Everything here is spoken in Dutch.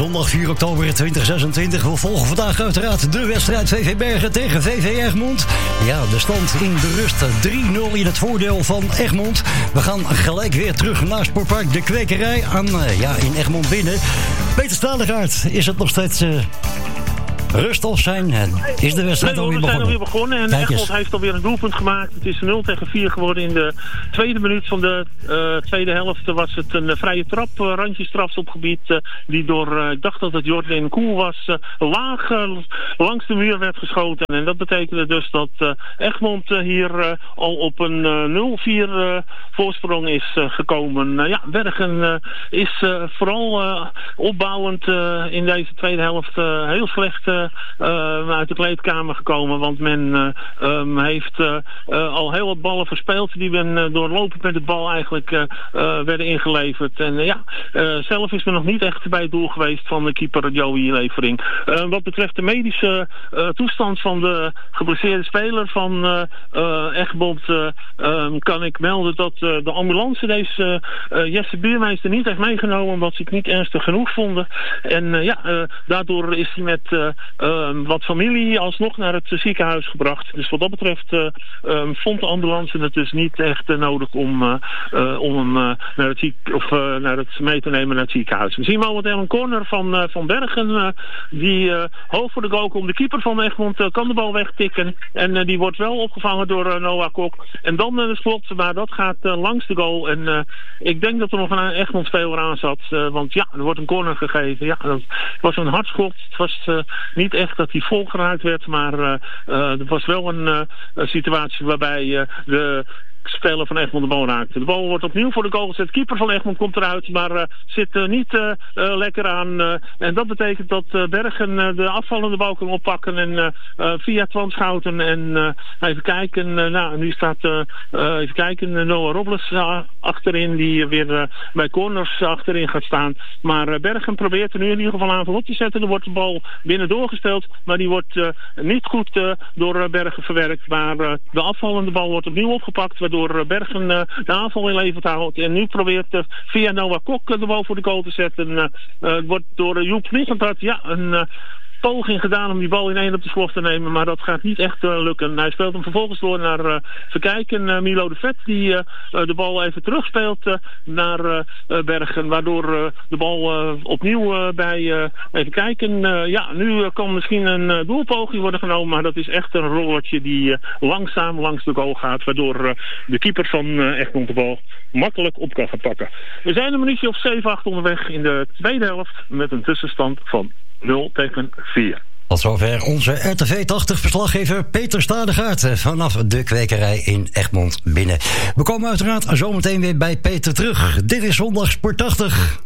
Zondag 4 oktober 2026. We volgen vandaag uiteraard de wedstrijd VV Bergen tegen VV Egmond. Ja, de stand in de rust 3-0 in het voordeel van Egmond. We gaan gelijk weer terug naar Sportpark De Kwekerij in Egmond binnen. Beter Stadegaard, is het nog steeds... rust of zijn? Is de wedstrijd alweer begonnen? We zijn alweer begonnen en Egmond heeft alweer een doelpunt gemaakt. Het is 0-4 geworden in de tweede minuut van de tweede helft. Was het een vrije trap, randje strafschopgebied, die door, ik dacht dat het Jordan Koel was, laag langs de muur werd geschoten. En dat betekende dus dat Egmond hier al op een 0-4 voorsprong is gekomen. Bergen is vooral opbouwend in deze tweede helft heel slecht uit de kleedkamer gekomen, want men heeft al heel wat ballen verspeeld die men doorlopend met het bal eigenlijk werden ingeleverd. En zelf is men nog niet echt bij het doel geweest van de keeper Joey Levering. Wat betreft de medische toestand van de geblesseerde speler van Egmond kan ik melden dat de ambulance deze Jesse Buurmeester niet heeft meegenomen omdat ze het niet ernstig genoeg vonden. En daardoor is hij met wat familie alsnog naar het ziekenhuis gebracht. Dus wat dat betreft vond de ambulance het dus niet echt nodig om hem naar het mee te nemen naar het ziekenhuis. We zien momenteel een corner van Bergen die hoog voor de goal komt. De keeper van Egmond kan de bal wegtikken en die wordt wel opgevangen door Noah Kok. En dan de slot, maar dat gaat langs de goal. En ik denk dat er nog een Egmond speler aan zat, want er wordt een corner gegeven. Ja, dat was een hard schot. Het was niet echt dat hij volgeraakt werd, maar er was wel een situatie waarbij de speler van Egmond de bal raakte. De bal wordt opnieuw voor de goal gezet. Keeper van Egmond komt eruit, maar zit niet lekker aan. En dat betekent dat Bergen de afvallende bal kan oppakken en via Twan Schouten en even kijken. Nu staat Noah Robles achterin, die weer bij corners achterin gaat staan. Maar Bergen probeert er nu in ieder geval aanval op te zetten. Er wordt de bal binnen doorgespeeld, maar die wordt niet goed door Bergen verwerkt. Maar de afvallende bal wordt opnieuw opgepakt, waardoor Bergen de aanval in levend houdt. En nu probeert via Noah Kok de bal voor de goal te zetten. Wordt door Joep Nigenthart een poging gedaan om die bal in één op de slot te nemen, maar dat gaat niet echt lukken. Hij speelt hem vervolgens door naar Verkijken, Milo de Vet, die de bal even terugspeelt naar Bergen, waardoor de bal opnieuw bij even kijken. Nu kan misschien een doelpoging worden genomen, maar dat is echt een rollertje die langzaam langs de goal gaat, waardoor de keeper van Egmond de bal makkelijk op kan gaan pakken. We zijn een minuutje of 7-8 onderweg in de tweede helft met een tussenstand van 0-4. Tot zover onze RTV 80-verslaggever Peter Stadegaard vanaf de kwekerij in Egmond binnen. We komen uiteraard zometeen weer bij Peter terug. Dit is Zondag Sport 80.